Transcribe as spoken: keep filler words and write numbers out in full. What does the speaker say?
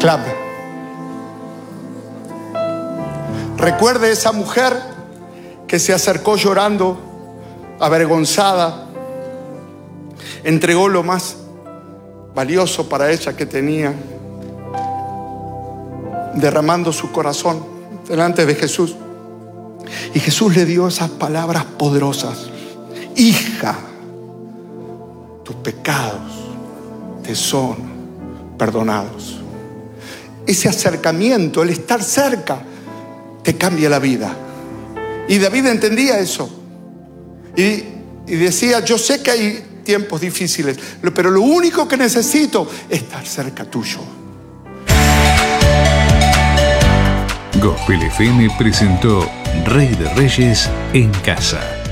clame. Recuerde esa mujer que se acercó llorando, avergonzada, entregó lo más valioso para ella que tenía, derramando su corazón delante de Jesús. Y Jesús le dio esas palabras poderosas: hija, tus pecados te son perdonados. Ese acercamiento, el estar cerca, te cambia la vida. Y David entendía eso. Y, y decía: yo sé que hay tiempos difíciles, pero lo único que necesito es estar cerca tuyo. Gospel F M presentó Rey de Reyes en Casa.